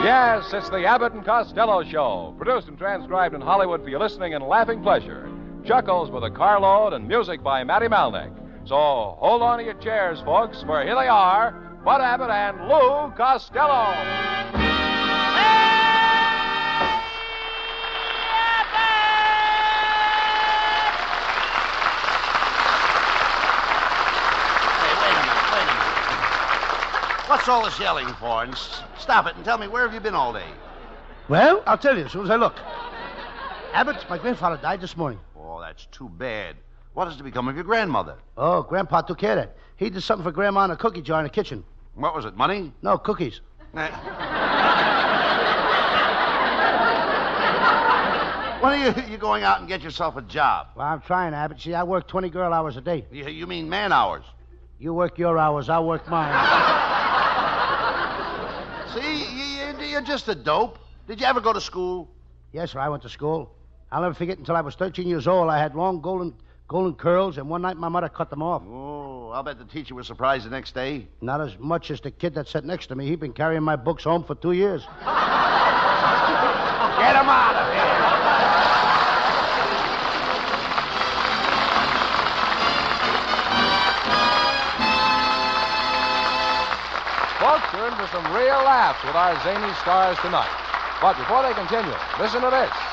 Yes, it's the Abbott and Costello Show, produced and transcribed in Hollywood for your listening and laughing pleasure. Chuckles with a carload and music by Matty Malnick. So hold on to your chairs, folks, for here they are, Bud Abbott and Lou Costello. What's all this yelling for? And stop it and tell me, where have you been all day? Well, I'll tell you as soon as I look. Abbott, my grandfather died this morning. Oh, that's too bad. What is to become of your grandmother? Oh, Grandpa took care of that. He did something for Grandma in a cookie jar in the kitchen. What was it, money? No, cookies. When are you going out and get yourself a job? Well, I'm trying, Abbott. See, I work 20 girl hours a day. You mean man hours? You work your hours, I'll work mine. See, you're just a dope. Did you ever go to school? Yes, sir, I went to school. I'll never forget until I was 13 years old. I had long golden curls, and one night my mother cut them off. Oh, I'll bet the teacher was surprised the next day. Not as much as the kid that sat next to me. He'd been carrying my books home for 2 years. Get him out of here. Folks, you're in for some real laughs with our zany stars tonight. But before they continue, listen to this.